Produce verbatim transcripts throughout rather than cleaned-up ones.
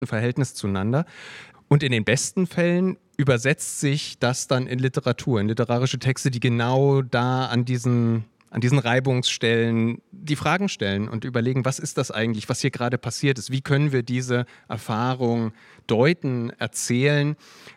Verhältnis zueinander. Und in den besten Fällen übersetzt sich das dann in Literatur, in literarische Texte, die genau da an diesen, an diesen Reibungsstellen die Fragen stellen und überlegen, was ist das eigentlich, was hier gerade passiert ist? Wie können wir diese Erfahrung deuten, erzählen?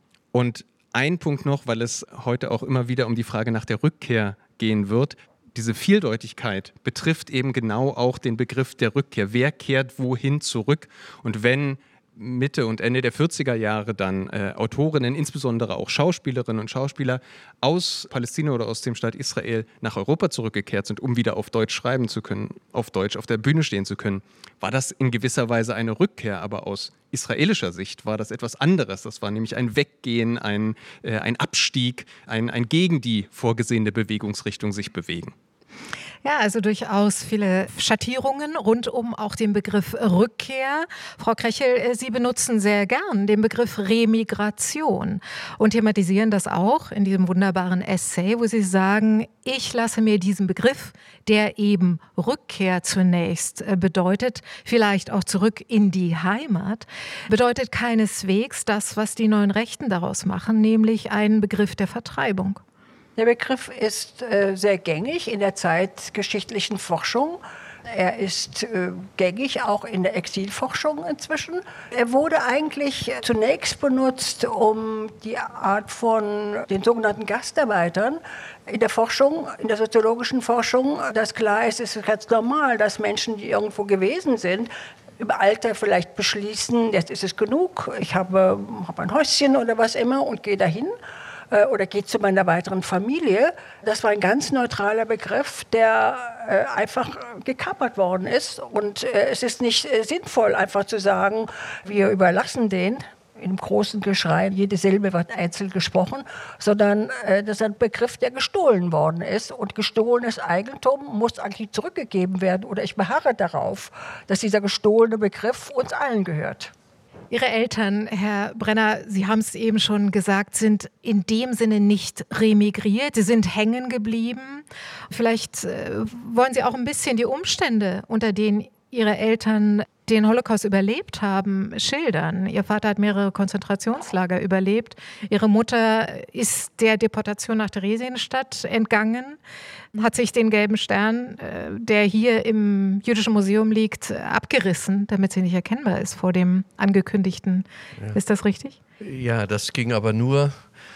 Und ein Punkt noch, weil es heute auch immer wieder um die Frage nach der Rückkehr gehen wird. Diese Vieldeutigkeit betrifft eben genau auch den Begriff der Rückkehr. Wer kehrt wohin zurück? Und wenn Mitte und Ende der vierziger Jahre dann äh, Autorinnen, insbesondere auch Schauspielerinnen und Schauspieler aus Palästina oder aus dem Staat Israel nach Europa zurückgekehrt sind, um wieder auf Deutsch schreiben zu können, auf Deutsch auf der Bühne stehen zu können, war das in gewisser Weise eine Rückkehr. Aber aus israelischer Sicht war das etwas anderes. Das war nämlich ein Weggehen, ein, äh, ein Abstieg, ein, ein gegen die vorgesehene Bewegungsrichtung sich bewegen. Ja, also durchaus viele Schattierungen rund um auch den Begriff Rückkehr. Frau Krechel, Sie benutzen sehr gern den Begriff Remigration und thematisieren das auch in diesem wunderbaren Essay, wo Sie sagen, ich lasse mir diesen Begriff, der eben Rückkehr zunächst bedeutet, vielleicht auch zurück in die Heimat, bedeutet keineswegs das, was die neuen Rechten daraus machen, nämlich einen Begriff der Vertreibung. Der Begriff ist äh, sehr gängig in der zeitgeschichtlichen Forschung. Er ist äh, gängig auch in der Exilforschung inzwischen. Er wurde eigentlich zunächst benutzt, um die Art von den sogenannten Gastarbeitern in der Forschung, in der soziologischen Forschung, das klar ist, es ist ganz normal, dass Menschen, die irgendwo gewesen sind, im Alter vielleicht beschließen, jetzt ist es genug, ich habe, habe ein Häuschen oder was immer und gehe dahin. Oder geht zu meiner weiteren Familie. Das war ein ganz neutraler Begriff, der äh, einfach gekapert worden ist. Und äh, es ist nicht äh, sinnvoll, einfach zu sagen, wir überlassen den. Im großen Geschrei, jede Silbe wird einzeln gesprochen, sondern äh, das ist ein Begriff, der gestohlen worden ist. Und gestohlenes Eigentum muss eigentlich zurückgegeben werden. Oder ich beharre darauf, dass dieser gestohlene Begriff uns allen gehört. Ihre Eltern, Herr Brenner, Sie haben es eben schon gesagt, sind in dem Sinne nicht remigriert. Sie sind hängen geblieben. Vielleicht äh, wollen Sie auch ein bisschen die Umstände, unter denen Ihre Eltern den Holocaust überlebt haben, schildern. Ihr Vater hat mehrere Konzentrationslager überlebt. Ihre Mutter ist der Deportation nach Theresienstadt entgangen, hat sich den gelben Stern, der hier im Jüdischen Museum liegt, abgerissen, damit sie nicht erkennbar ist vor dem angekündigten. Ja. Ist das richtig? Ja, das ging aber nur,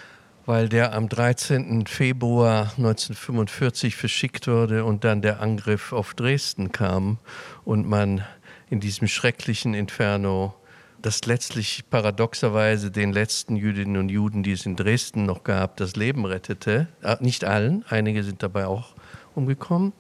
weil der am dreizehnten Februar neunzehnhundertfünfundvierzig verschickt wurde und dann der Angriff auf Dresden kam und man in diesem schrecklichen Inferno, das letztlich paradoxerweise den letzten Jüdinnen und Juden, die es in Dresden noch gab, das Leben rettete. Nicht allen, einige sind dabei auch umgekommen,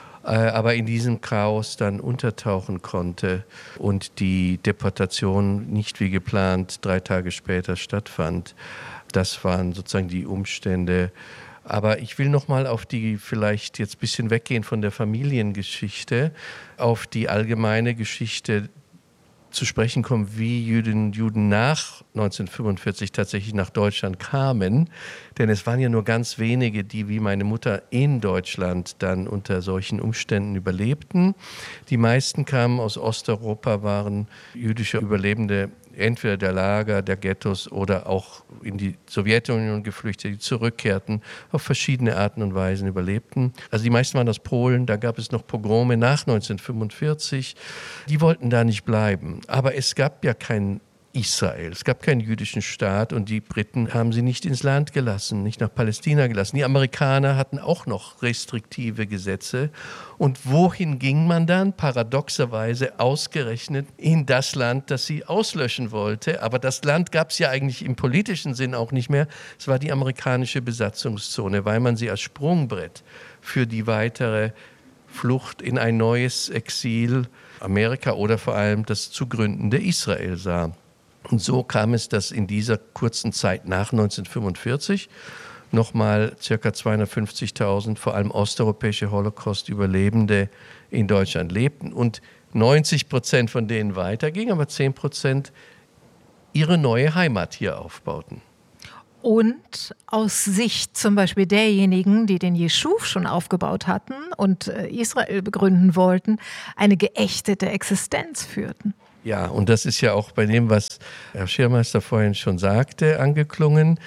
aber in diesem Chaos dann untertauchen konnte und die Deportation nicht wie geplant drei Tage später stattfand. Das waren sozusagen die Umstände. Aber ich will noch mal auf die, vielleicht jetzt ein bisschen weggehen von der Familiengeschichte, auf die allgemeine Geschichte zu sprechen kommen, wie Jüdinnen und Juden nach neunzehnhundertfünfundvierzig tatsächlich nach Deutschland kamen. Denn es waren ja nur ganz wenige, die wie meine Mutter in Deutschland dann unter solchen Umständen überlebten. Die meisten kamen aus Osteuropa, waren jüdische Überlebende entweder der Lager, der Ghettos oder auch in die Sowjetunion geflüchtet, die zurückkehrten, auf verschiedene Arten und Weisen überlebten. Also die meisten waren aus Polen, da gab es noch Pogrome nach neunzehnhundertfünfundvierzig. Die wollten da nicht bleiben. Aber es gab ja kein Israel, es gab keinen jüdischen Staat und die Briten haben sie nicht ins Land gelassen, nicht nach Palästina gelassen. Die Amerikaner hatten auch noch restriktive Gesetze. Und wohin ging man dann? Paradoxerweise ausgerechnet in das Land, das sie auslöschen wollte. Aber das Land gab es ja eigentlich im politischen Sinn auch nicht mehr. Es war die amerikanische Besatzungszone, weil man sie als Sprungbrett für die weitere Flucht in ein neues Exil Amerika oder vor allem das zu gründende Israel sah. Und so kam es, dass in dieser kurzen Zeit nach neunzehnhundertfünfundvierzig nochmal ca. zweihundertfünfzigtausend, vor allem osteuropäische Holocaust-Überlebende in Deutschland lebten und neunzig Prozent von denen weitergingen, aber zehn Prozent ihre neue Heimat hier aufbauten. Und aus Sicht zum Beispiel derjenigen, die den Jeschuv schon aufgebaut hatten und Israel begründen wollten, eine geächtete Existenz führten. Ja, und das ist ja auch bei dem, was Herr Schirmeister vorhin schon sagte, angeklungen.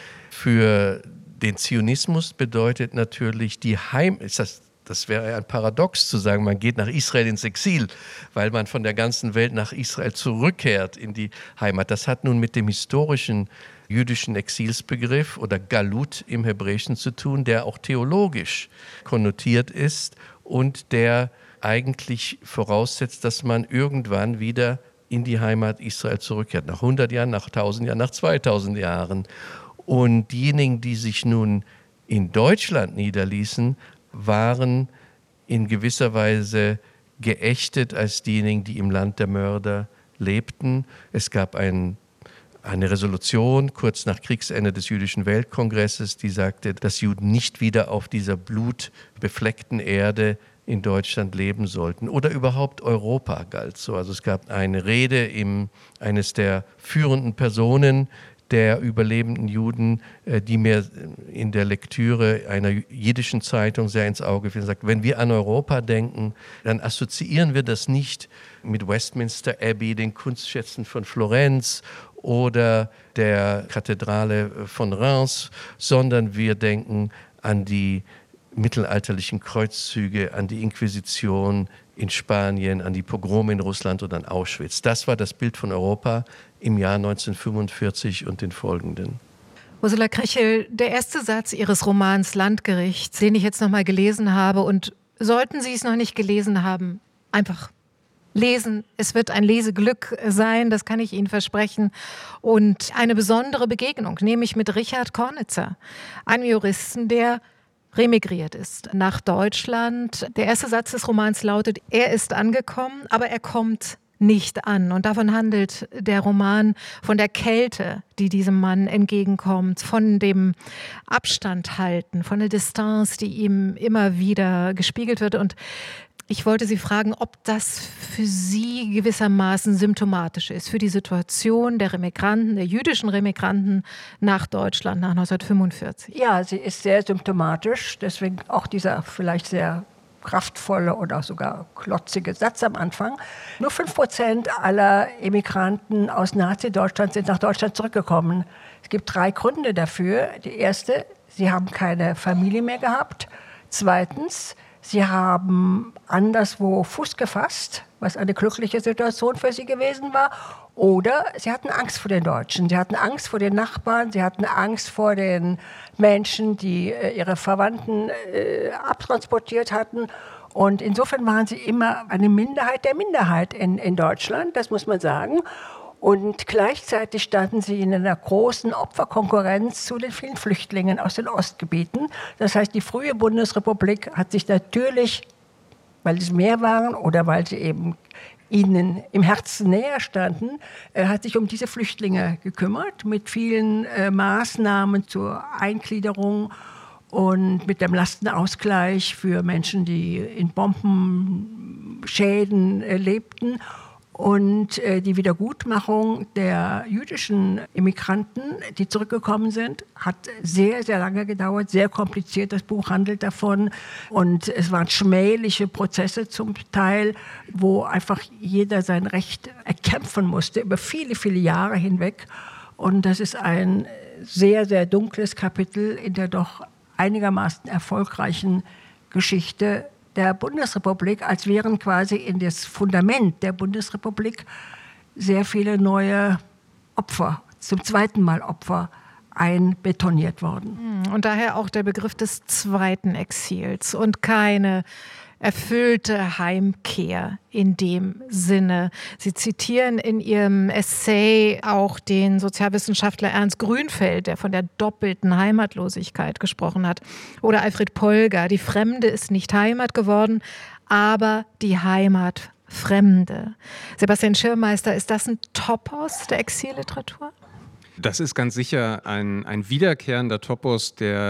Für den Zionismus bedeutet natürlich die Heim... Ist das, das wäre ein Paradox zu sagen, man geht nach Israel ins Exil, weil man von der ganzen Welt nach Israel zurückkehrt in die Heimat. Das hat nun mit dem historischen jüdischen Exilsbegriff oder Galut im Hebräischen zu tun, der auch theologisch konnotiert ist und der eigentlich voraussetzt, dass man irgendwann wieder in die Heimat Israel zurückkehrt. Nach hundert Jahren, nach tausend Jahren, nach zweitausend Jahren. Und diejenigen, die sich nun in Deutschland niederließen, waren in gewisser Weise geächtet als diejenigen, die im Land der Mörder lebten. Es gab ein, eine Resolution kurz nach Kriegsende des Jüdischen Weltkongresses, die sagte, dass Juden nicht wieder auf dieser blutbefleckten Erde in Deutschland leben sollten oder überhaupt Europa galt so. Also es gab eine Rede im, eines der führenden Personen der überlebenden Juden, die mir in der Lektüre einer jiddischen Zeitung sehr ins Auge fiel und sagt, wenn wir an Europa denken, dann assoziieren wir das nicht mit Westminster Abbey, den Kunstschätzen von Florenz oder der Kathedrale von Reims, sondern wir denken an die mittelalterlichen Kreuzzüge, an die Inquisition in Spanien, an die Pogrome in Russland und an Auschwitz. Das war das Bild von Europa im Jahr neunzehnhundertfünfundvierzig und den folgenden. Ursula Krechel, der erste Satz Ihres Romans Landgericht, den ich jetzt noch mal gelesen habe, und sollten Sie es noch nicht gelesen haben, einfach lesen. Es wird ein Leseglück sein, das kann ich Ihnen versprechen. Und eine besondere Begegnung, nämlich mit Richard Kornitzer, einem Juristen, der remigriert ist nach Deutschland. Der erste Satz des Romans lautet, er ist angekommen, aber er kommt nicht an. Und davon handelt der Roman, von der Kälte, die diesem Mann entgegenkommt, von dem Abstand halten, von der Distanz, die ihm immer wieder gespiegelt wird. Und ich wollte Sie fragen, ob das für Sie gewissermaßen symptomatisch ist, für die Situation der Remigranten, der jüdischen Remigranten nach Deutschland nach neunzehnhundertfünfundvierzig. Ja, sie ist sehr symptomatisch, deswegen auch dieser vielleicht sehr kraftvolle oder sogar klotzige Satz am Anfang. Nur fünf Prozent aller Emigranten aus Nazi-Deutschland sind nach Deutschland zurückgekommen. Es gibt drei Gründe dafür. Die erste, sie haben keine Familie mehr gehabt. Zweitens, sie haben anderswo Fuß gefasst, was eine glückliche Situation für sie gewesen war. Oder sie hatten Angst vor den Deutschen. Sie hatten Angst vor den Nachbarn. Sie hatten Angst vor den Menschen, die äh, ihre Verwandten äh, abtransportiert hatten. Und insofern waren sie immer eine Minderheit der Minderheit in, in Deutschland, das muss man sagen. Und gleichzeitig standen sie in einer großen Opferkonkurrenz zu den vielen Flüchtlingen aus den Ostgebieten. Das heißt, die frühe Bundesrepublik hat sich natürlich, weil es mehr waren oder weil sie eben ihnen im Herzen näher standen, äh, hat sich um diese Flüchtlinge gekümmert, mit vielen äh, Maßnahmen zur Eingliederung und mit dem Lastenausgleich für Menschen, die in Bombenschäden äh, lebten. Und äh, die Wiedergutmachung der jüdischen Immigranten, die zurückgekommen sind, hat sehr, sehr lange gedauert, sehr kompliziert. Das Buch handelt davon. Und es waren schmähliche Prozesse zum Teil, wo einfach jeder sein Recht erkämpfen musste, über viele, viele Jahre hinweg. Und das ist ein sehr, sehr dunkles Kapitel in der doch einigermaßen erfolgreichen Geschichte der Bundesrepublik, als wären quasi in das Fundament der Bundesrepublik sehr viele neue Opfer, zum zweiten Mal Opfer, einbetoniert worden. Und daher auch der Begriff des zweiten Exils und keine erfüllte Heimkehr in dem Sinne. Sie zitieren in Ihrem Essay auch den Sozialwissenschaftler Ernst Grünfeld, der von der doppelten Heimatlosigkeit gesprochen hat. Oder Alfred Polger, die Fremde ist nicht Heimat geworden, aber die Heimat Fremde. Sebastian Schirmeister, ist das ein Topos der Exilliteratur? Das ist ganz sicher ein, ein wiederkehrender Topos, der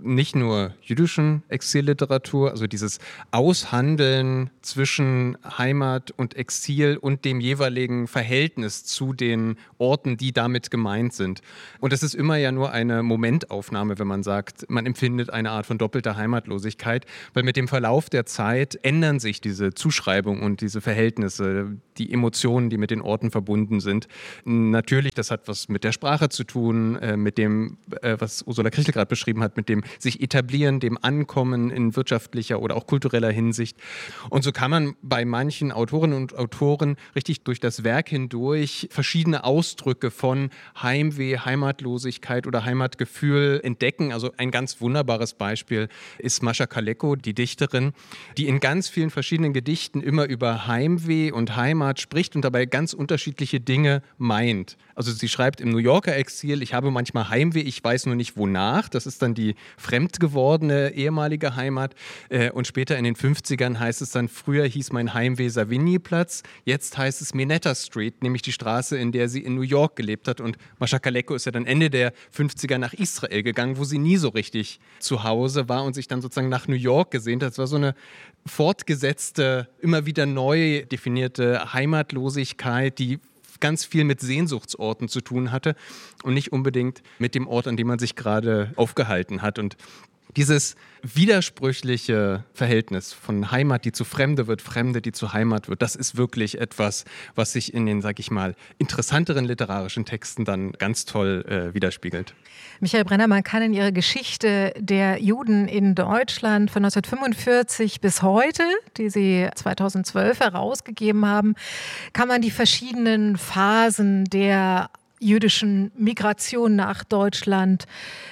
nicht nur jüdischen Exilliteratur, also dieses Aushandeln zwischen Heimat und Exil und dem jeweiligen Verhältnis zu den Orten, die damit gemeint sind. Und das ist immer ja nur eine Momentaufnahme, wenn man sagt, man empfindet eine Art von doppelter Heimatlosigkeit, weil mit dem Verlauf der Zeit ändern sich diese Zuschreibungen und diese Verhältnisse, die Emotionen, die mit den Orten verbunden sind. Natürlich, das hat was mit der Sprache zu tun, äh, mit dem, äh, was Ursula Krichel gerade beschrieben hat, mit dem sich etablieren, dem Ankommen in wirtschaftlicher oder auch kultureller Hinsicht. Und so kann man bei manchen Autorinnen und Autoren richtig durch das Werk hindurch verschiedene Ausdrücke von Heimweh, Heimatlosigkeit oder Heimatgefühl entdecken. Also ein ganz wunderbares Beispiel ist Mascha Kaleko, die Dichterin, die in ganz vielen verschiedenen Gedichten immer über Heimweh und Heimat spricht und dabei ganz unterschiedliche Dinge meint. Also sie schreibt im New Yorker Exil, ich habe manchmal Heimweh, ich weiß nur nicht wonach. Das ist dann die fremd gewordene ehemalige Heimat. Äh, und später in den fünfzigern heißt es dann, früher hieß mein Heimweh Savigny-Platz, jetzt heißt es Minetta Street, nämlich die Straße, in der sie in New York gelebt hat. Und Mascha Kaleko ist ja dann Ende der fünfziger nach Israel gegangen, wo sie nie so richtig zu Hause war und sich dann sozusagen nach New York gesehnt hat. Das war so eine fortgesetzte, immer wieder neu definierte Heimatlosigkeit, die ganz viel mit Sehnsuchtsorten zu tun hatte und nicht unbedingt mit dem Ort, an dem man sich gerade aufgehalten hat. Und dieses widersprüchliche Verhältnis von Heimat, die zu Fremde wird, Fremde, die zu Heimat wird, das ist wirklich etwas, was sich in den, sag ich mal, interessanteren literarischen Texten dann ganz toll äh, widerspiegelt. Michael Brenner, man kann in Ihrer Geschichte der Juden in Deutschland von neunzehnhundertfünfundvierzig bis heute, die Sie zweitausendzwölf herausgegeben haben, kann man die verschiedenen Phasen der jüdischen Migration nach Deutschland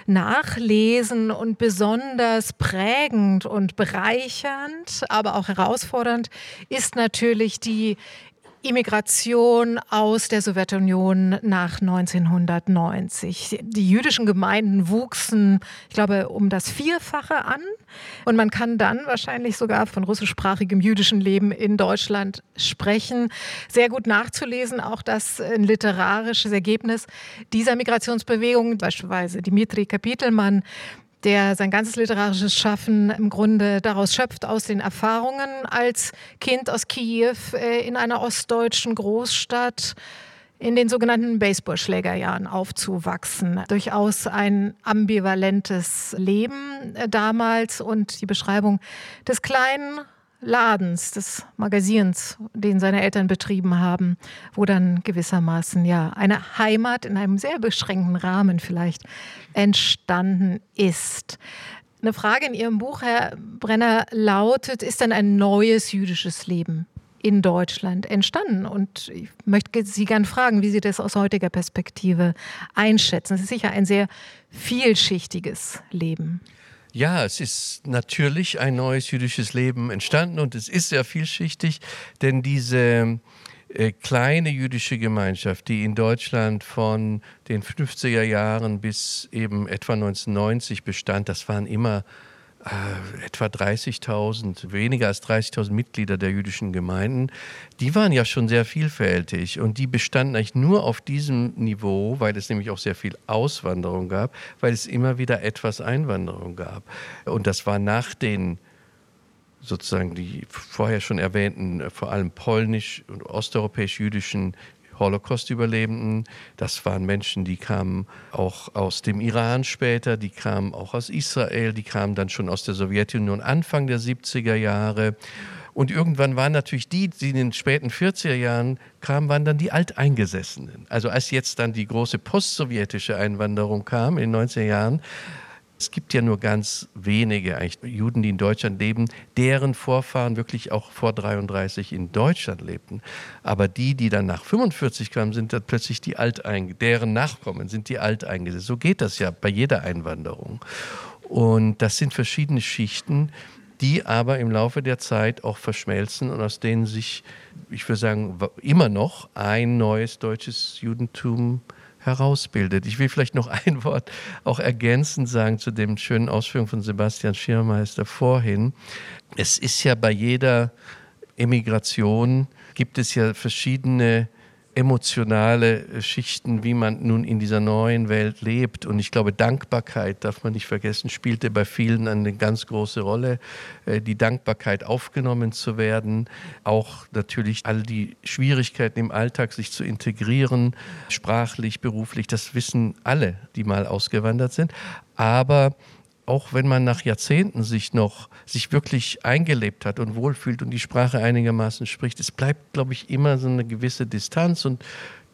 nachlesen und besonders prägend und bereichernd, aber auch herausfordernd ist natürlich die Immigration aus der Sowjetunion nach neunzehnhundertneunzig. Die jüdischen Gemeinden wuchsen, ich glaube, um das Vierfache an. Und man kann dann wahrscheinlich sogar von russischsprachigem jüdischen Leben in Deutschland sprechen. Sehr gut nachzulesen, auch das ein literarisches Ergebnis dieser Migrationsbewegung, beispielsweise Dimitri Kapitelmann, der sein ganzes literarisches Schaffen im Grunde daraus schöpft, aus den Erfahrungen als Kind aus Kiew äh, in einer ostdeutschen Großstadt in den sogenannten Baseballschlägerjahren aufzuwachsen. Durchaus ein ambivalentes Leben äh, damals und die Beschreibung des kleinen Ladens, des Magazins, den seine Eltern betrieben haben, wo dann gewissermaßen ja eine Heimat in einem sehr beschränkten Rahmen vielleicht entstanden ist. Eine Frage in Ihrem Buch, Herr Brenner, lautet, ist dann ein neues jüdisches Leben in Deutschland entstanden? Und ich möchte Sie gerne fragen, wie Sie das aus heutiger Perspektive einschätzen. Es ist sicher ein sehr vielschichtiges Leben. Ja, es ist natürlich ein neues jüdisches Leben entstanden und es ist sehr vielschichtig, denn diese äh, kleine jüdische Gemeinschaft, die in Deutschland von den fünfziger Jahren bis eben etwa neunzehnhundertneunzig bestand, das waren immer äh, etwa dreißigtausend, weniger als dreißigtausend Mitglieder der jüdischen Gemeinden, die waren ja schon sehr vielfältig und die bestanden eigentlich nur auf diesem Niveau, weil es nämlich auch sehr viel Auswanderung gab, weil es immer wieder etwas Einwanderung gab. Und das war nach den sozusagen die vorher schon erwähnten, vor allem polnisch- und osteuropäisch-jüdischen Holocaust-Überlebenden. Das waren Menschen, die kamen auch aus dem Iran später, die kamen auch aus Israel, die kamen dann schon aus der Sowjetunion Anfang der siebziger Jahre. Und irgendwann waren natürlich die, die in den späten vierziger Jahren kamen, waren dann die Alteingesessenen. Also als jetzt dann die große postsowjetische Einwanderung kam in den neunziger Jahren, es gibt ja nur ganz wenige eigentlich Juden, die in Deutschland leben, deren Vorfahren wirklich auch vor dreiunddreißig in Deutschland lebten. Aber die, die dann nach fünfundvierzig kamen, sind dann plötzlich die Alteingesessenen, deren Nachkommen sind die Alteingesessenen. So geht das ja bei jeder Einwanderung. Und das sind verschiedene Schichten, die aber im Laufe der Zeit auch verschmelzen und aus denen sich, ich würde sagen, immer noch ein neues deutsches Judentum herausbildet. Ich will vielleicht noch ein Wort auch ergänzend sagen zu den schönen Ausführungen von Sebastian Schirmeister vorhin. Es ist ja bei jeder Emigration, gibt es ja verschiedene emotionale Schichten, wie man nun in dieser neuen Welt lebt. Und ich glaube, Dankbarkeit, darf man nicht vergessen, spielte bei vielen eine ganz große Rolle. Die Dankbarkeit, aufgenommen zu werden, auch natürlich all die Schwierigkeiten im Alltag, sich zu integrieren, sprachlich, beruflich, das wissen alle, die mal ausgewandert sind. Aber auch wenn man nach Jahrzehnten sich noch sich wirklich eingelebt hat und wohlfühlt und die Sprache einigermaßen spricht, es bleibt, glaube ich, immer so eine gewisse Distanz und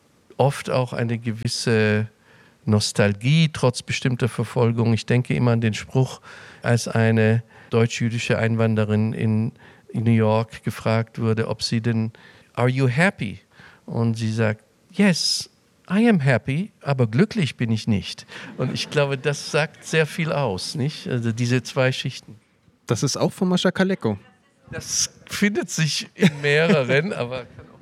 oft auch eine gewisse Nostalgie trotz bestimmter Verfolgung. Ich denke immer an den Spruch, als eine deutsch-jüdische Einwanderin in New York gefragt wurde, ob sie denn, "Are you happy?" Und sie sagt, "Yes, I am happy, aber glücklich bin ich nicht." Und ich glaube, das sagt sehr viel aus, nicht? Also diese zwei Schichten. Das ist auch von Mascha Kaleko. Das findet sich in mehreren, aber...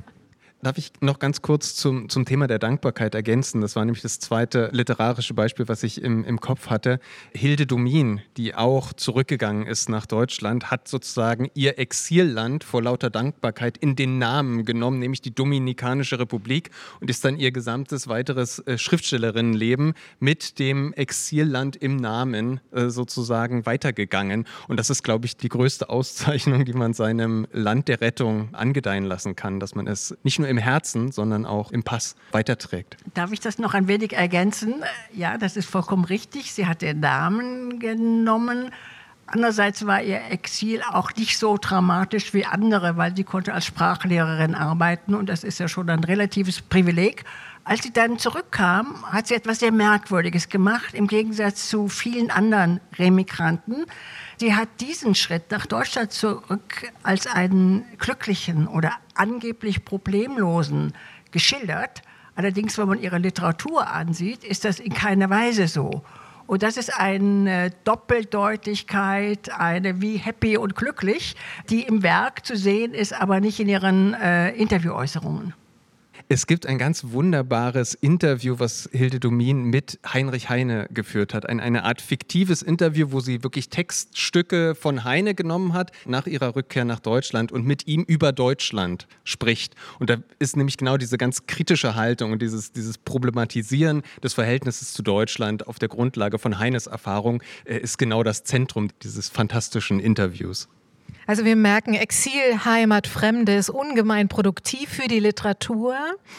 Darf ich noch ganz kurz zum, zum Thema der Dankbarkeit ergänzen? Das war nämlich das zweite literarische Beispiel, was ich im, im Kopf hatte. Hilde Domin, die auch zurückgegangen ist nach Deutschland, hat sozusagen ihr Exilland vor lauter Dankbarkeit in den Namen genommen, nämlich die Dominikanische Republik, und ist dann ihr gesamtes weiteres äh, Schriftstellerinnenleben mit dem Exilland im Namen äh, sozusagen weitergegangen. Und das ist, glaube ich, die größte Auszeichnung, die man seinem Land der Rettung angedeihen lassen kann, dass man es nicht nur im Herzen, sondern auch im Pass weiterträgt. Darf ich das noch ein wenig ergänzen? Ja, das ist vollkommen richtig. Sie hat den Namen genommen. Andererseits war ihr Exil auch nicht so dramatisch wie andere, weil sie konnte als Sprachlehrerin arbeiten und das ist ja schon ein relatives Privileg. Als sie dann zurückkam, hat sie etwas sehr Merkwürdiges gemacht, im Gegensatz zu vielen anderen Remigranten. Sie hat diesen Schritt nach Deutschland zurück als einen glücklichen oder angeblich problemlosen geschildert. Allerdings, wenn man ihre Literatur ansieht, ist das in keiner Weise so. Und das ist eine Doppeldeutigkeit, eine wie happy und glücklich, die im Werk zu sehen ist, aber nicht in ihren äh, Interviewäußerungen. Es gibt ein ganz wunderbares Interview, was Hilde Domin mit Heinrich Heine geführt hat. Ein, eine Art fiktives Interview, wo sie wirklich Textstücke von Heine genommen hat nach ihrer Rückkehr nach Deutschland und mit ihm über Deutschland spricht. Und da ist nämlich genau diese ganz kritische Haltung und dieses, dieses Problematisieren des Verhältnisses zu Deutschland auf der Grundlage von Heines Erfahrung äh, ist genau das Zentrum dieses fantastischen Interviews. Also wir merken, Exil, Heimat, Fremde ist ungemein produktiv für die Literatur.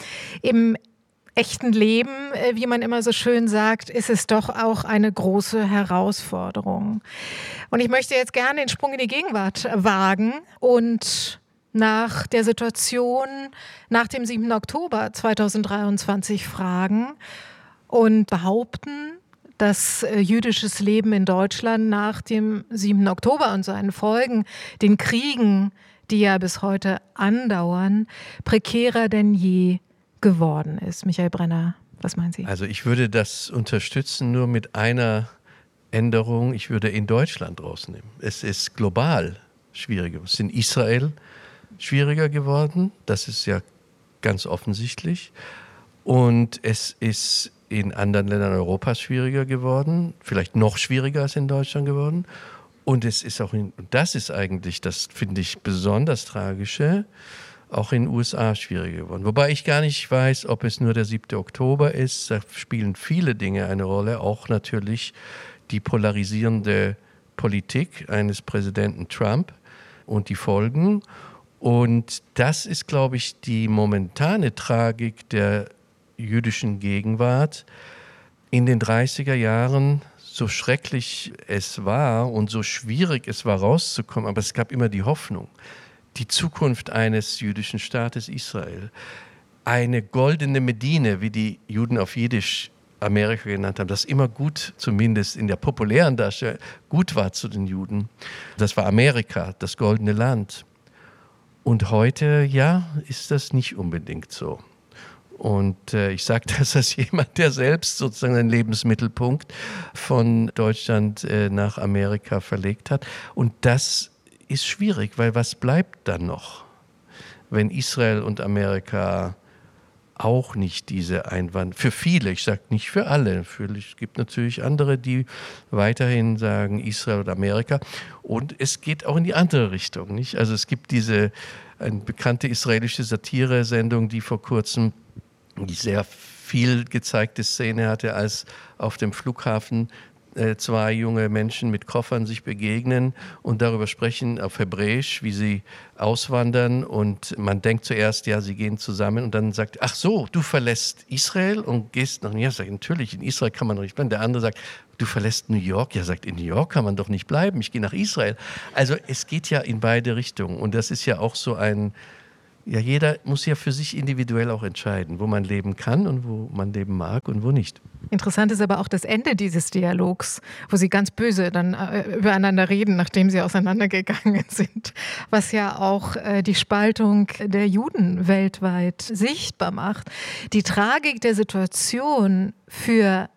Im echten Leben, wie man immer so schön sagt, ist es doch auch eine große Herausforderung. Und ich möchte jetzt gerne den Sprung in die Gegenwart wagen und nach der Situation nach dem siebten Oktober zweitausenddreiundzwanzig fragen und behaupten, dass äh, jüdisches Leben in Deutschland nach dem siebten Oktober und seinen Folgen, den Kriegen, die ja bis heute andauern, prekärer denn je geworden ist. Michael Brenner, was meinen Sie? Also ich würde das unterstützen, nur mit einer Änderung. Ich würde in Deutschland rausnehmen. Es ist global schwieriger. Es ist in Israel schwieriger geworden. Das ist ja ganz offensichtlich. Und es ist in anderen Ländern Europas schwieriger geworden, vielleicht noch schwieriger als in Deutschland geworden. Und es ist auch, in, das ist eigentlich, das finde ich besonders Tragische, auch in den U S A schwieriger geworden. Wobei ich gar nicht weiß, ob es nur der siebte Oktober ist. Da spielen viele Dinge eine Rolle, auch natürlich die polarisierende Politik eines Präsidenten Trump und die Folgen. Und das ist, glaube ich, die momentane Tragik der jüdischen Gegenwart. In den dreißiger Jahren, so schrecklich es war und so schwierig es war rauszukommen, aber es gab immer die Hoffnung, die Zukunft eines jüdischen Staates Israel, eine goldene Medine, wie die Juden auf Jiddisch Amerika genannt haben, das immer gut, zumindest in der populären Darstellung, gut war zu den Juden. Das war Amerika, das goldene Land. Und heute, ja, ist das nicht unbedingt so. Und äh, ich sage das als jemand, der selbst sozusagen den Lebensmittelpunkt von Deutschland äh, nach Amerika verlegt hat. Und das ist schwierig, weil was bleibt dann noch, wenn Israel und Amerika auch nicht diese Einwanderung. Für viele, ich sage nicht für alle. Es gibt natürlich andere, die weiterhin sagen Israel oder Amerika. Und es geht auch in die andere Richtung. Nicht? Also es gibt diese eine bekannte israelische Satire-Sendung, die vor kurzem die sehr viel gezeigte Szene hatte, als auf dem Flughafen zwei junge Menschen mit Koffern sich begegnen und darüber sprechen auf Hebräisch, wie sie auswandern, und man denkt zuerst, ja, sie gehen zusammen, und dann sagt, ach so, du verlässt Israel und gehst nach New York. Sagt, natürlich, in Israel kann man doch nicht bleiben. Der andere sagt, du verlässt New York. Ja, sagt, in New York kann man doch nicht bleiben. Ich gehe nach Israel. Also es geht ja in beide Richtungen, und das ist ja auch so ein, ja, jeder muss ja für sich individuell auch entscheiden, wo man leben kann und wo man leben mag und wo nicht. Interessant ist aber auch das Ende dieses Dialogs, wo sie ganz böse dann äh, übereinander reden, nachdem sie auseinandergegangen sind, was ja auch äh, die Spaltung der Juden weltweit sichtbar macht. Die Tragik der Situation für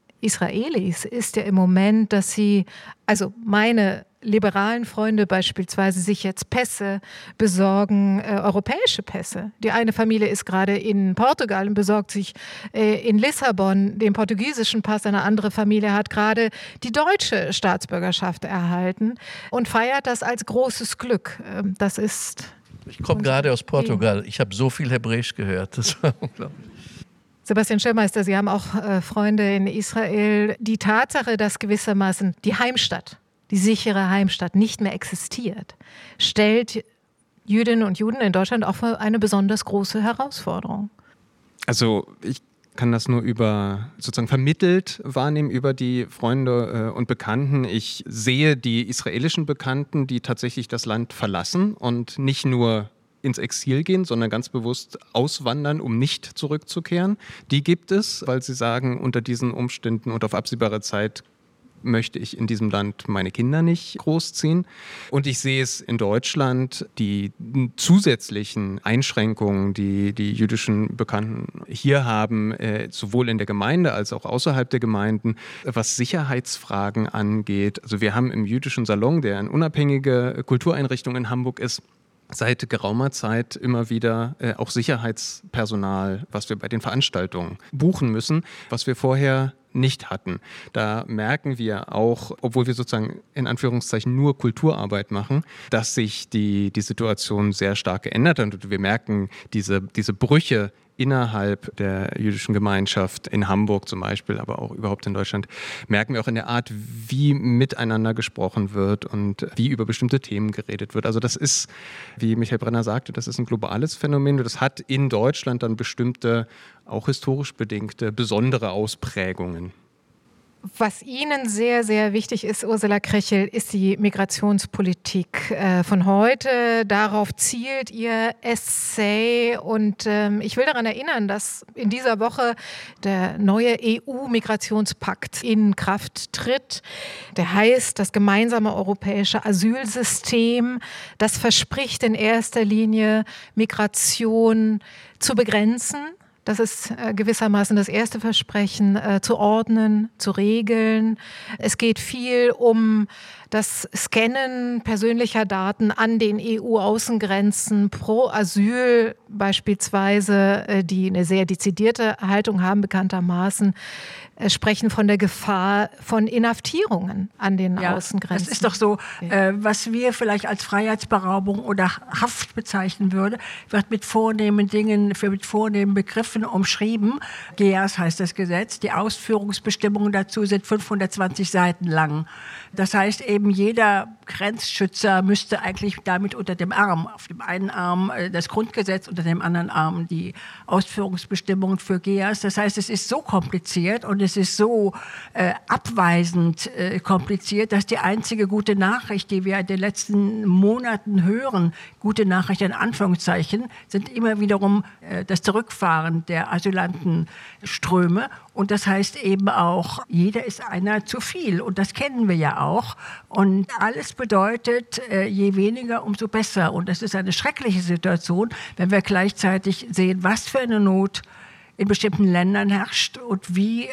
Israelis ist ja im Moment, dass sie, also meine liberalen Freunde beispielsweise, sich jetzt Pässe besorgen, äh, europäische Pässe. Die eine Familie ist gerade in Portugal und besorgt sich äh, in Lissabon den portugiesischen Pass. Eine andere Familie hat gerade die deutsche Staatsbürgerschaft erhalten und feiert das als großes Glück. Ähm, das ist... Ich komme gerade aus Portugal. Ich habe so viel Hebräisch gehört. Das war unglaublich. Sebastian Schirmeister, Sie haben auch äh, Freunde in Israel. Die Tatsache, dass gewissermaßen die Heimstatt, die sichere Heimstatt nicht mehr existiert, stellt Jüdinnen und Juden in Deutschland auch vor eine besonders große Herausforderung. Also ich kann das nur über sozusagen vermittelt wahrnehmen über die Freunde äh, und Bekannten. Ich sehe die israelischen Bekannten, die tatsächlich das Land verlassen und nicht nur ins Exil gehen, sondern ganz bewusst auswandern, um nicht zurückzukehren. Die gibt es, weil sie sagen, unter diesen Umständen und auf absehbare Zeit möchte ich in diesem Land meine Kinder nicht großziehen. Und ich sehe es in Deutschland, die zusätzlichen Einschränkungen, die die jüdischen Bekannten hier haben, äh, sowohl in der Gemeinde als auch außerhalb der Gemeinden, was Sicherheitsfragen angeht. Also wir haben im jüdischen Salon, der eine unabhängige Kultureinrichtung in Hamburg ist, seit geraumer Zeit immer wieder äh, auch Sicherheitspersonal, was wir bei den Veranstaltungen buchen müssen, was wir vorher nicht hatten. Da merken wir auch, obwohl wir sozusagen in Anführungszeichen nur Kulturarbeit machen, dass sich die, die Situation sehr stark geändert hat. Und wir merken diese, diese Brüche innerhalb der jüdischen Gemeinschaft in Hamburg zum Beispiel, aber auch überhaupt in Deutschland, merken wir auch in der Art, wie miteinander gesprochen wird und wie über bestimmte Themen geredet wird. Also das ist, wie Michael Brenner sagte, das ist ein globales Phänomen. Das hat in Deutschland dann bestimmte, auch historisch bedingte, besondere Ausprägungen. Was Ihnen sehr, sehr wichtig ist, Ursula Krechel, ist die Migrationspolitik äh, von heute. Darauf zielt Ihr Essay. Und ähm, ich will daran erinnern, dass in dieser Woche der neue E U-Migrationspakt in Kraft tritt. Der heißt das gemeinsame europäische Asylsystem. Das verspricht in erster Linie, Migration zu begrenzen. Das ist äh, gewissermaßen das erste Versprechen, äh, zu ordnen, zu regeln. Es geht viel um das Scannen persönlicher Daten an den E U-Außengrenzen pro Asyl beispielsweise, äh, die eine sehr dezidierte Haltung haben, bekanntermaßen, äh, sprechen von der Gefahr von Inhaftierungen an den ja, Außengrenzen. Das ist doch so, äh, was wir vielleicht als Freiheitsberaubung oder Haft bezeichnen würden, wird mit vornehmen Dingen, für mit vornehmen Begriffen umschrieben. G E A S heißt das Gesetz. Die Ausführungsbestimmungen dazu sind fünfhundertzwanzig Seiten lang. Das heißt eben, jeder Grenzschützer müsste eigentlich damit unter dem Arm, auf dem einen Arm das Grundgesetz, unter dem anderen Arm die Ausführungsbestimmungen für G E A S. Das heißt, es ist so kompliziert und es ist so äh, abweisend äh, kompliziert, dass die einzige gute Nachricht, die wir in den letzten Monaten hören, gute Nachricht in Anführungszeichen, sind immer wiederum äh, das Zurückfahren der Asylantenströme. Und das heißt eben auch, jeder ist einer zu viel. Und das kennen wir ja auch. Und alles bedeutet, äh, je weniger, umso besser. Und das ist eine schreckliche Situation, wenn wir gleichzeitig sehen, was für eine Not in bestimmten Ländern herrscht und wie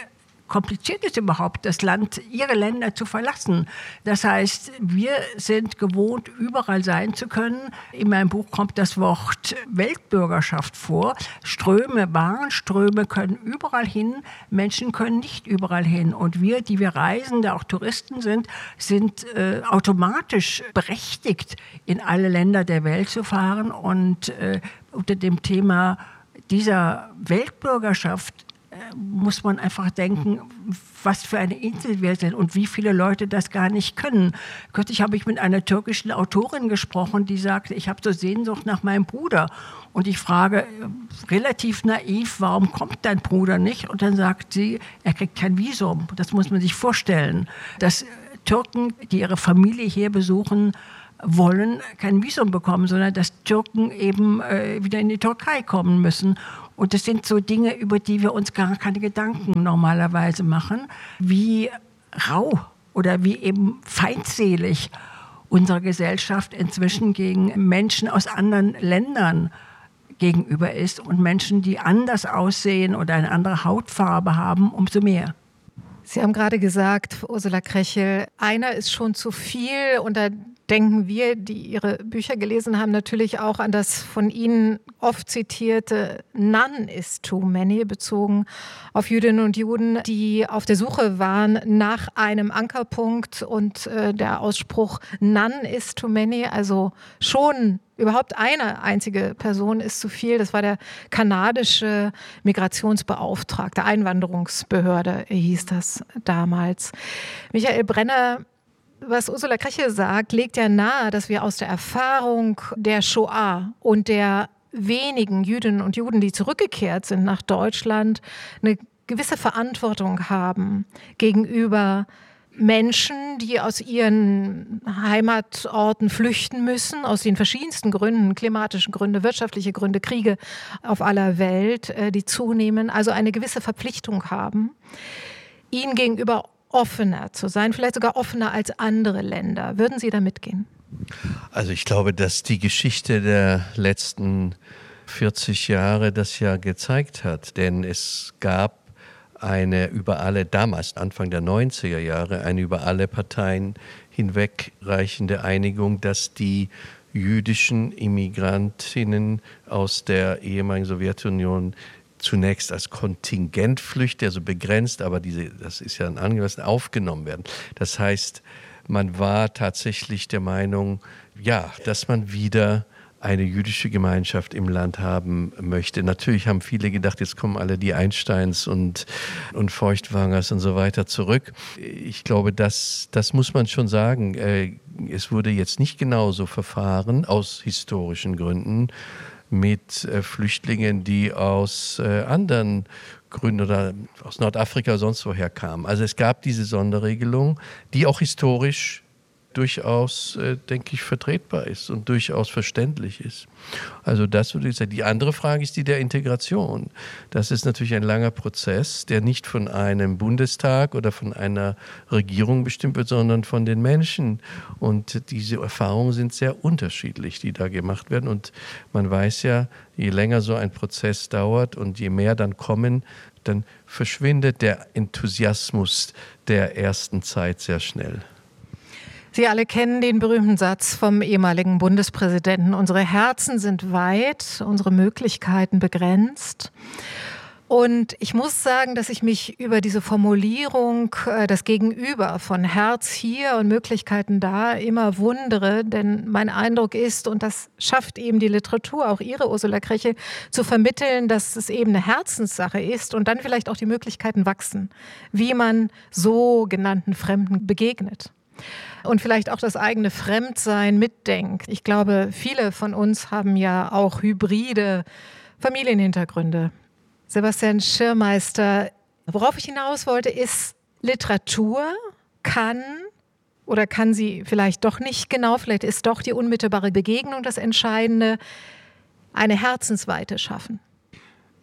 kompliziert ist überhaupt, das Land, ihre Länder zu verlassen. Das heißt, wir sind gewohnt, überall sein zu können. In meinem Buch kommt das Wort Weltbürgerschaft vor. Ströme, Warenströme können überall hin, Menschen können nicht überall hin. Und wir, die wir Reisende, auch Touristen sind, sind äh, automatisch berechtigt, in alle Länder der Welt zu fahren. Und äh, unter dem Thema dieser Weltbürgerschaft muss man einfach denken, was für eine Insel wir sind und wie viele Leute das gar nicht können. Kürzlich habe ich mit einer türkischen Autorin gesprochen, die sagte, ich habe so Sehnsucht nach meinem Bruder. Und ich frage relativ naiv, warum kommt dein Bruder nicht? Und dann sagt sie, er kriegt kein Visum. Das muss man sich vorstellen. Dass Türken, die ihre Familie hier besuchen wollen, kein Visum bekommen, sondern dass Türken eben äh, wieder in die Türkei kommen müssen. Und das sind so Dinge, über die wir uns gar keine Gedanken normalerweise machen, wie rau oder wie eben feindselig unsere Gesellschaft inzwischen gegen Menschen aus anderen Ländern gegenüber ist und Menschen, die anders aussehen oder eine andere Hautfarbe haben, umso mehr. Sie haben gerade gesagt, Ursula Krechel, einer ist schon zu viel und da denken wir, die Ihre Bücher gelesen haben, natürlich auch an das von Ihnen oft zitierte None is too many, bezogen auf Jüdinnen und Juden, die auf der Suche waren nach einem Ankerpunkt und äh, der Ausspruch None is too many, also schon überhaupt eine einzige Person ist zu viel. Das war der kanadische Migrationsbeauftragte, Einwanderungsbehörde hieß das damals. Michael Brenner, was Ursula Krechel sagt, legt ja nahe, dass wir aus der Erfahrung der Shoah und der wenigen Jüdinnen und Juden, die zurückgekehrt sind nach Deutschland, eine gewisse Verantwortung haben gegenüber Menschen, die aus ihren Heimatorten flüchten müssen, aus den verschiedensten Gründen, klimatischen Gründe, wirtschaftliche Gründe, Kriege auf aller Welt, die zunehmen, also eine gewisse Verpflichtung haben, ihnen gegenüber offener zu sein, vielleicht sogar offener als andere Länder. Würden Sie da mitgehen? Also ich glaube, dass die Geschichte der letzten vierzig Jahre das ja gezeigt hat, denn es gab eine über alle, damals Anfang der neunziger Jahre, eine über alle Parteien hinwegreichende Einigung, dass die jüdischen Immigrantinnen aus der ehemaligen Sowjetunion zunächst als Kontingentflüchtlinge, also begrenzt, aber diese, das ist ja ein angemessen, aufgenommen werden. Das heißt, man war tatsächlich der Meinung, ja, dass man wieder eine jüdische Gemeinschaft im Land haben möchte. Natürlich haben viele gedacht, jetzt kommen alle die Einsteins und, und Feuchtwangers und so weiter zurück. Ich glaube, das, das muss man schon sagen. Es wurde jetzt nicht genauso verfahren, aus historischen Gründen, mit äh, Flüchtlingen, die aus äh, anderen Gründen oder aus Nordafrika oder sonst woher kamen. Also es gab diese Sonderregelung, die auch historisch durchaus, äh, denke ich, vertretbar ist und durchaus verständlich ist. Also das würde ich sagen. Die andere Frage ist die der Integration. Das ist natürlich ein langer Prozess, der nicht von einem Bundestag oder von einer Regierung bestimmt wird, sondern von den Menschen. Und diese Erfahrungen sind sehr unterschiedlich, die da gemacht werden. Und man weiß ja, je länger so ein Prozess dauert und je mehr dann kommen, dann verschwindet der Enthusiasmus der ersten Zeit sehr schnell. Sie alle kennen den berühmten Satz vom ehemaligen Bundespräsidenten: Unsere Herzen sind weit, unsere Möglichkeiten begrenzt. Und ich muss sagen, dass ich mich über diese Formulierung, das Gegenüber von Herz hier und Möglichkeiten da, immer wundere. Denn mein Eindruck ist, und das schafft eben die Literatur, auch Ihre, Ursula Krechel, zu vermitteln, dass es eben eine Herzenssache ist und dann vielleicht auch die Möglichkeiten wachsen, wie man sogenannten Fremden begegnet. Und vielleicht auch das eigene Fremdsein mitdenkt. Ich glaube, viele von uns haben ja auch hybride Familienhintergründe. Sebastian Schirmeister, worauf ich hinaus wollte, ist, Literatur kann oder kann sie vielleicht doch nicht genau, vielleicht ist doch die unmittelbare Begegnung das Entscheidende, eine Herzensweite schaffen.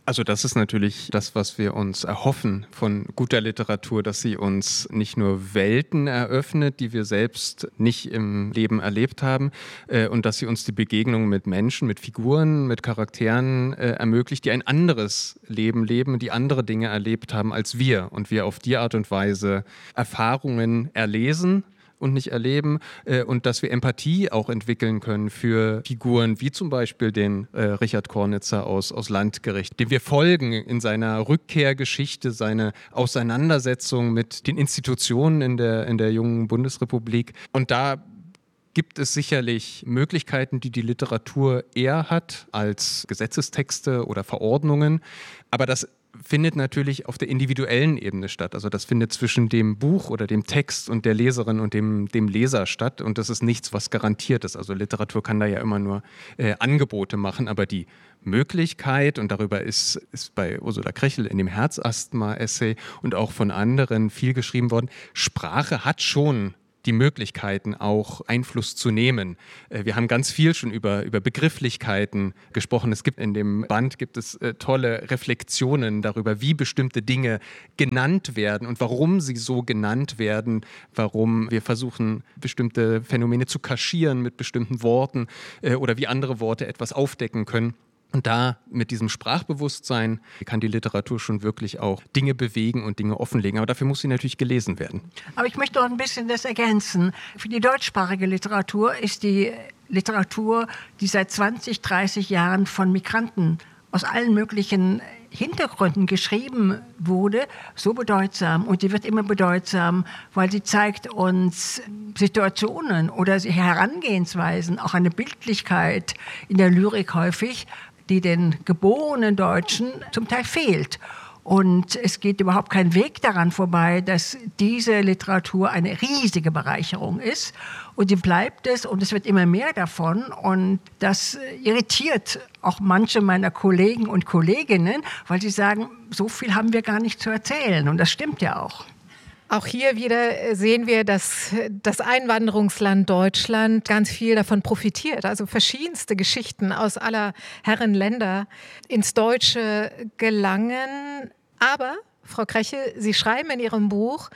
Also das ist natürlich das, was wir uns erhoffen von guter Literatur, dass sie uns nicht nur Welten eröffnet, die wir selbst nicht im Leben erlebt haben, äh, und dass sie uns die Begegnung mit Menschen, mit Figuren, mit Charakteren äh, ermöglicht, die ein anderes Leben leben, die andere Dinge erlebt haben als wir und wir auf die Art und Weise Erfahrungen erlesen und nicht erleben, äh, und dass wir Empathie auch entwickeln können für Figuren wie zum Beispiel den äh, Richard Kornitzer aus, aus Landgericht, dem wir folgen in seiner Rückkehrgeschichte, seine Auseinandersetzung mit den Institutionen in der, in der jungen Bundesrepublik. Und da gibt es sicherlich Möglichkeiten, die die Literatur eher hat als Gesetzestexte oder Verordnungen, aber das findet natürlich auf der individuellen Ebene statt. Also das findet zwischen dem Buch oder dem Text und der Leserin und dem, dem Leser statt. Und das ist nichts, was garantiert ist. Also Literatur kann da ja immer nur äh, Angebote machen, aber die Möglichkeit, und darüber ist, ist bei Ursula Krechel in dem Herzasthma-Essay und auch von anderen viel geschrieben worden, Sprache hat schon die Möglichkeiten, auch Einfluss zu nehmen. Wir haben ganz viel schon über, über Begrifflichkeiten gesprochen. Es gibt in dem Band gibt es äh, tolle Reflexionen darüber, wie bestimmte Dinge genannt werden und warum sie so genannt werden, warum wir versuchen, bestimmte Phänomene zu kaschieren mit bestimmten Worten äh, oder wie andere Worte etwas aufdecken können. Und da mit diesem Sprachbewusstsein kann die Literatur schon wirklich auch Dinge bewegen und Dinge offenlegen. Aber dafür muss sie natürlich gelesen werden. Aber ich möchte noch ein bisschen das ergänzen. Für die deutschsprachige Literatur ist die Literatur, die seit zwanzig, dreißig Jahren von Migranten aus allen möglichen Hintergründen geschrieben wurde, so bedeutsam. Und sie wird immer bedeutsam, weil sie zeigt uns Situationen oder Herangehensweisen, auch eine Bildlichkeit in der Lyrik häufig, die den geborenen Deutschen zum Teil fehlt. Und es geht überhaupt kein Weg daran vorbei, dass diese Literatur eine riesige Bereicherung ist. Und sie bleibt es und es wird immer mehr davon. Und das irritiert auch manche meiner Kollegen und Kolleginnen, weil sie sagen, so viel haben wir gar nicht zu erzählen. Und das stimmt ja auch. Auch hier wieder sehen wir, dass das Einwanderungsland Deutschland ganz viel davon profitiert. Also verschiedenste Geschichten aus aller Herren Länder ins Deutsche gelangen. Aber, Frau Krechel, Sie schreiben in Ihrem Buch,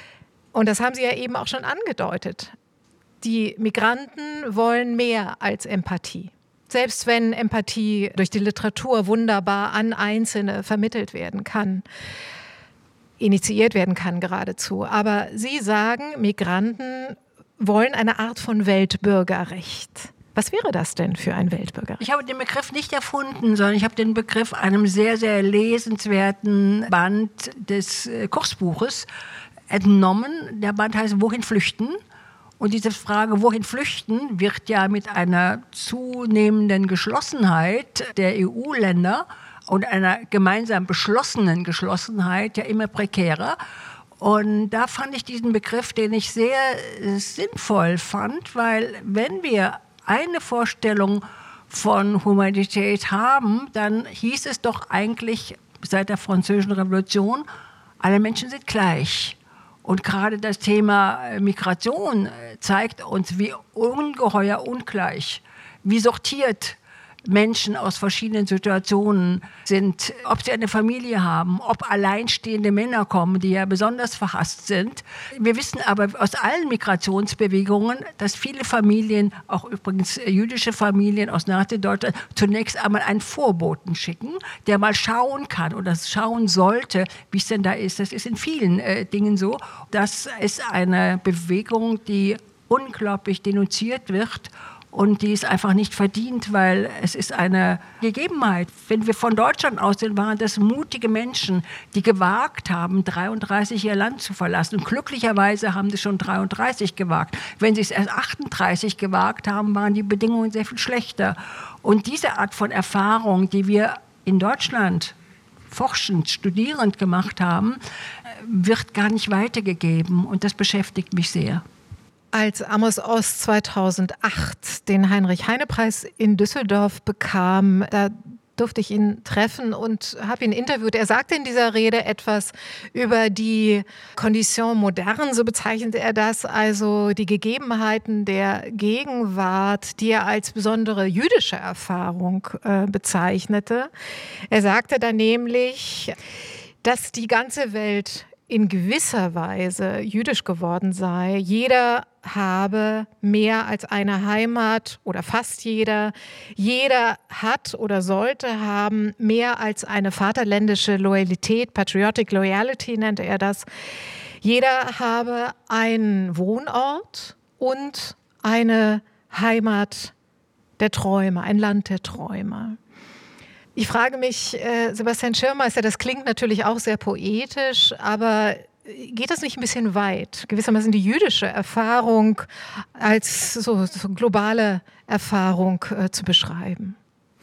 und das haben Sie ja eben auch schon angedeutet, die Migranten wollen mehr als Empathie. Selbst wenn Empathie durch die Literatur wunderbar an Einzelne vermittelt werden kann, initiiert werden kann geradezu. Aber Sie sagen, Migranten wollen eine Art von Weltbürgerrecht. Was wäre das denn für ein Weltbürgerrecht? Ich habe den Begriff nicht erfunden, sondern ich habe den Begriff einem sehr, sehr lesenswerten Band des Kursbuches entnommen. Der Band heißt Wohin flüchten? Und diese Frage, wohin flüchten, wird ja mit einer zunehmenden Geschlossenheit der E U-Länder und einer gemeinsam beschlossenen Geschlossenheit ja immer prekärer. Und da fand ich diesen Begriff, den ich sehr sinnvoll fand, weil wenn wir eine Vorstellung von Humanität haben, dann hieß es doch eigentlich seit der Französischen Revolution, alle Menschen sind gleich. Und gerade das Thema Migration zeigt uns, wie ungeheuer ungleich, wie sortiert Menschen aus verschiedenen Situationen sind, ob sie eine Familie haben, ob alleinstehende Männer kommen, die ja besonders verhasst sind. Wir wissen aber aus allen Migrationsbewegungen, dass viele Familien, auch übrigens jüdische Familien aus Nazi-Deutschland, zunächst einmal einen Vorboten schicken, der mal schauen kann oder schauen sollte, wie es denn da ist. Das ist in vielen äh, Dingen so. Das ist eine Bewegung, die unglaublich denunziert wird. Und die ist einfach nicht verdient, weil es ist eine Gegebenheit. Wenn wir von Deutschland aussehen, waren das mutige Menschen, die gewagt haben, dreiunddreißig ihr Land zu verlassen. Und glücklicherweise haben sie schon dreiunddreißig gewagt. Wenn sie es erst achtunddreißig gewagt haben, waren die Bedingungen sehr viel schlechter. Und diese Art von Erfahrung, die wir in Deutschland forschend, studierend gemacht haben, wird gar nicht weitergegeben. Und das beschäftigt mich sehr. Als Amos Oz zweitausendacht den Heinrich-Heine-Preis in Düsseldorf bekam, da durfte ich ihn treffen und habe ihn interviewt. Er sagte in dieser Rede etwas über die Condition moderne, so bezeichnet er das, also die Gegebenheiten der Gegenwart, die er als besondere jüdische Erfahrung äh, bezeichnete. Er sagte dann nämlich, dass die ganze Welt in gewisser Weise jüdisch geworden sei. Jeder habe mehr als eine Heimat oder fast jeder. Jeder hat oder sollte haben mehr als eine vaterländische Loyalität, Patriotic Loyalty nannte er das. Jeder habe einen Wohnort und eine Heimat der Träume, ein Land der Träume. Ich frage mich, äh, Sebastian Schirmeister, das klingt natürlich auch sehr poetisch, aber geht das nicht ein bisschen weit, gewissermaßen die jüdische Erfahrung als so, so globale Erfahrung äh, zu beschreiben?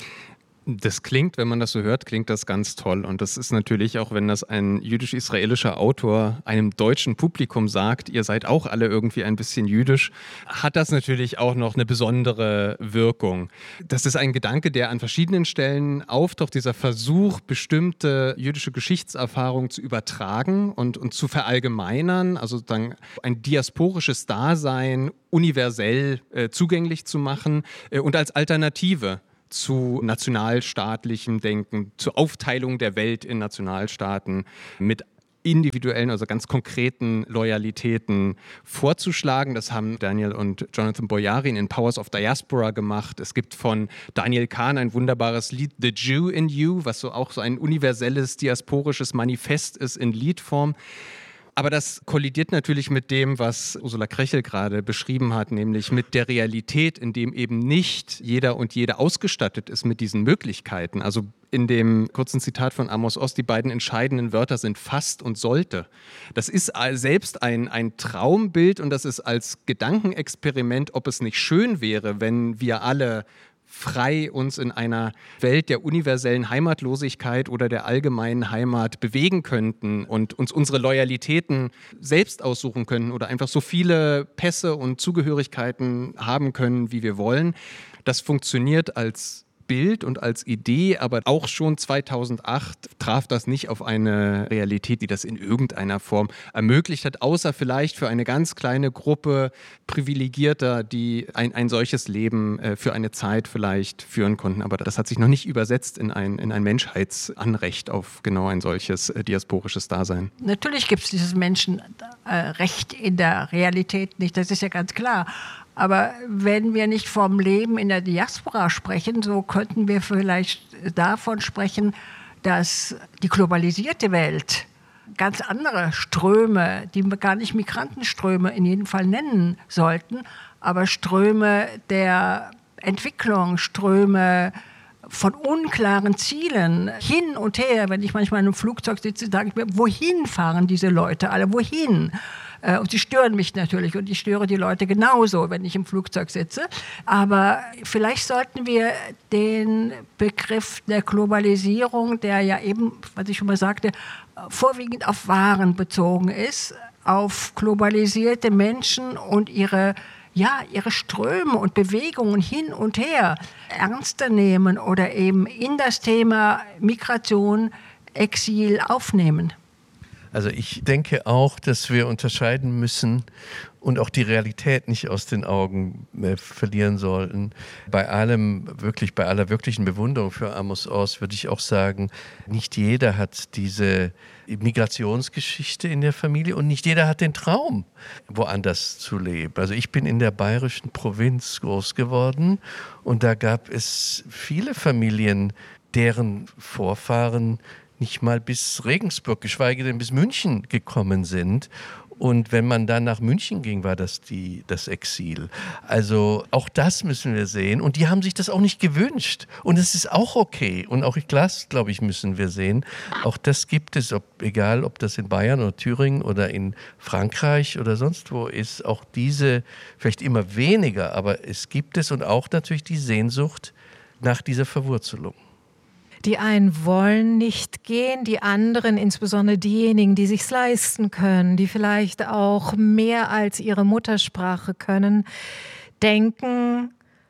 Das klingt, wenn man das so hört, klingt das ganz toll. Und das ist natürlich auch, wenn das ein jüdisch-israelischer Autor einem deutschen Publikum sagt, ihr seid auch alle irgendwie ein bisschen jüdisch, hat das natürlich auch noch eine besondere Wirkung. Das ist ein Gedanke, der an verschiedenen Stellen auftaucht, dieser Versuch, bestimmte jüdische Geschichtserfahrungen zu übertragen und, und zu verallgemeinern, also dann ein diasporisches Dasein universell äh, zugänglich zu machen äh, und als Alternative zu nationalstaatlichem Denken, zur Aufteilung der Welt in Nationalstaaten mit individuellen, also ganz konkreten Loyalitäten vorzuschlagen. Das haben Daniel und Jonathan Boyarin in Powers of Diaspora gemacht. Es gibt von Daniel Kahn ein wunderbares Lied, The Jew in You, was so auch so ein universelles, diasporisches Manifest ist in Liedform. Aber das kollidiert natürlich mit dem, was Ursula Krechel gerade beschrieben hat, nämlich mit der Realität, in dem eben nicht jeder und jede ausgestattet ist mit diesen Möglichkeiten. Also in dem kurzen Zitat von Amos Oz, die beiden entscheidenden Wörter sind fast und sollte. Das ist selbst ein, ein Traumbild und das ist als Gedankenexperiment, ob es nicht schön wäre, wenn wir alle frei uns in einer Welt der universellen Heimatlosigkeit oder der allgemeinen Heimat bewegen könnten und uns unsere Loyalitäten selbst aussuchen könnten oder einfach so viele Pässe und Zugehörigkeiten haben können, wie wir wollen. Das funktioniert als Bild und als Idee, aber auch schon zweitausendacht traf das nicht auf eine Realität, die das in irgendeiner Form ermöglicht hat, außer vielleicht für eine ganz kleine Gruppe Privilegierter, die ein, ein solches Leben äh, für eine Zeit vielleicht führen konnten. Aber das hat sich noch nicht übersetzt in ein, in ein Menschheitsanrecht auf genau ein solches äh, diasporisches Dasein. Natürlich gibt es dieses Menschenrecht in der Realität nicht, das ist ja ganz klar. Aber wenn wir nicht vom Leben in der Diaspora sprechen, so könnten wir vielleicht davon sprechen, dass die globalisierte Welt ganz andere Ströme, die wir gar nicht Migrantenströme in jedem Fall nennen sollten, aber Ströme der Entwicklung, Ströme von unklaren Zielen, hin und her. Wenn ich manchmal in einem Flugzeug sitze, sage ich mir, wohin fahren diese Leute alle, wohin? Und sie stören mich natürlich und ich störe die Leute genauso, wenn ich im Flugzeug sitze. Aber vielleicht sollten wir den Begriff der Globalisierung, der ja eben, was ich schon mal sagte, vorwiegend auf Waren bezogen ist, auf globalisierte Menschen und ihre, ja, ihre Ströme und Bewegungen hin und her ernster nehmen oder eben in das Thema Migration, Exil aufnehmen. Also ich denke auch, dass wir unterscheiden müssen und auch die Realität nicht aus den Augen äh, verlieren sollten. Bei allem, wirklich, bei aller wirklichen Bewunderung für Amos Oz würde ich auch sagen, nicht jeder hat diese Migrationsgeschichte in der Familie und nicht jeder hat den Traum, woanders zu leben. Also ich bin in der bayerischen Provinz groß geworden und da gab es viele Familien, deren Vorfahren nicht mal bis Regensburg, geschweige denn bis München gekommen sind. Und wenn man dann nach München ging, war das die, das Exil. Also auch das müssen wir sehen. Und die haben sich das auch nicht gewünscht. Und es ist auch okay. Und auch das, glaube ich, müssen wir sehen. Auch das gibt es, ob, egal ob das in Bayern oder Thüringen oder in Frankreich oder sonst wo ist. Auch diese, vielleicht immer weniger, aber es gibt es. Und auch natürlich die Sehnsucht nach dieser Verwurzelung. Die einen wollen nicht gehen, die anderen, insbesondere diejenigen, die sich's leisten können, die vielleicht auch mehr als ihre Muttersprache können, denken,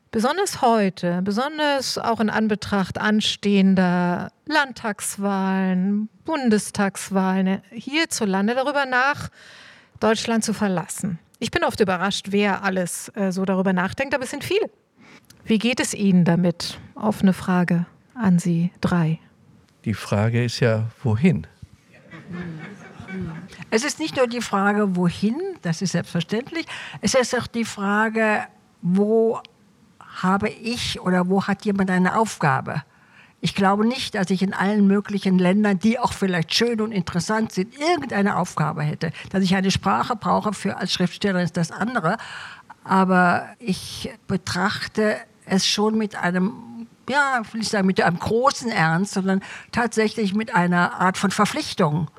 besonders heute, besonders auch in Anbetracht anstehender Landtagswahlen, Bundestagswahlen hierzulande darüber nach, Deutschland zu verlassen? Ich bin oft überrascht, wer alles äh, so darüber nachdenkt, aber es sind viele. Wie geht es Ihnen damit? Offene Frage an Sie drei. Die Frage ist ja, wohin? Es ist nicht nur die Frage, wohin, das ist selbstverständlich. Es ist auch die Frage, wo habe ich oder wo hat jemand eine Aufgabe? Ich glaube nicht, dass ich in allen möglichen Ländern, die auch vielleicht schön und interessant sind, irgendeine Aufgabe hätte. Dass ich eine Sprache brauche für als Schriftsteller ist das andere. Aber ich betrachte es schon mit einem, ja, will ich sagen, mit einem großen Ernst, sondern tatsächlich mit einer Art von Verpflichtung,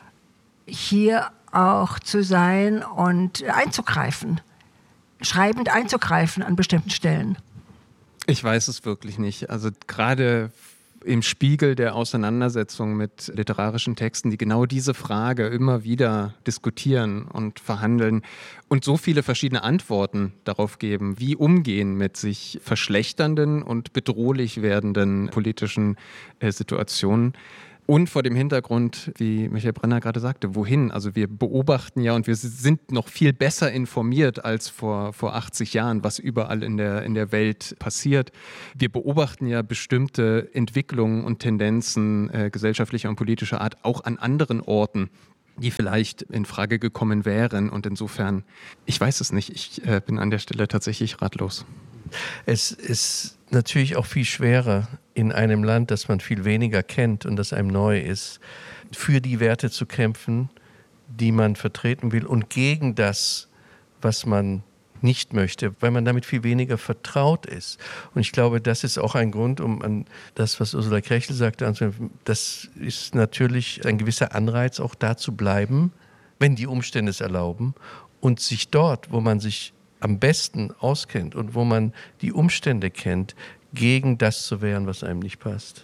hier auch zu sein und einzugreifen, schreibend einzugreifen an bestimmten Stellen. Ich weiß es wirklich nicht. Also gerade im Spiegel der Auseinandersetzung mit literarischen Texten, die genau diese Frage immer wieder diskutieren und verhandeln und so viele verschiedene Antworten darauf geben, wie umgehen mit sich verschlechternden und bedrohlich werdenden politischen äh, Situationen. Und vor dem Hintergrund, wie Michael Brenner gerade sagte, wohin? Also wir beobachten ja und wir sind noch viel besser informiert als vor, vor achtzig Jahren, was überall in der, in der Welt passiert. Wir beobachten ja bestimmte Entwicklungen und Tendenzen äh, gesellschaftlicher und politischer Art auch an anderen Orten, die vielleicht in Frage gekommen wären. Und insofern, ich weiß es nicht, ich äh, bin an der Stelle tatsächlich ratlos. Es ist natürlich auch viel schwerer, in einem Land, das man viel weniger kennt und das einem neu ist, für die Werte zu kämpfen, die man vertreten will und gegen das, was man nicht möchte, weil man damit viel weniger vertraut ist. Und ich glaube, das ist auch ein Grund, um an das, was Ursula Krechel sagte, anzunehmen. Das ist natürlich ein gewisser Anreiz, auch da zu bleiben, wenn die Umstände es erlauben und sich dort, wo man sich am besten auskennt und wo man die Umstände kennt, gegen das zu wehren, was einem nicht passt.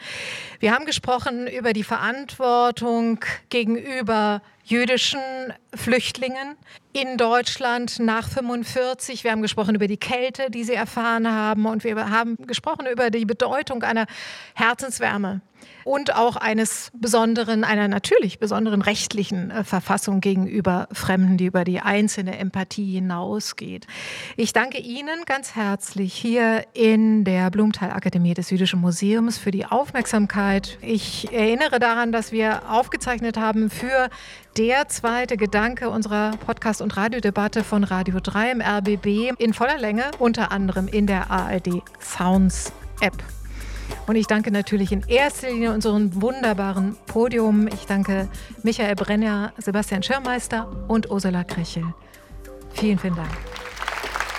Wir haben gesprochen über die Verantwortung gegenüber jüdischen Flüchtlingen in Deutschland nach fünfundvierzig. Wir haben gesprochen über die Kälte, die sie erfahren haben. Und wir haben gesprochen über die Bedeutung einer Herzenswärme und auch eines besonderen, einer natürlich besonderen rechtlichen äh, Verfassung gegenüber Fremden, die über die einzelne Empathie hinausgeht. Ich danke Ihnen ganz herzlich hier in der Blumenthal-Akademie des Jüdischen Museums für die Aufmerksamkeit. Ich erinnere daran, dass wir aufgezeichnet haben für Der zweite Gedanke unserer Podcast- und Radiodebatte von Radio drei im R B B in voller Länge, unter anderem in der A R D Sounds App. Und ich danke natürlich in erster Linie unserem wunderbaren Podium. Ich danke Michael Brenner, Sebastian Schirmeister und Ursula Krechel. Vielen, vielen Dank.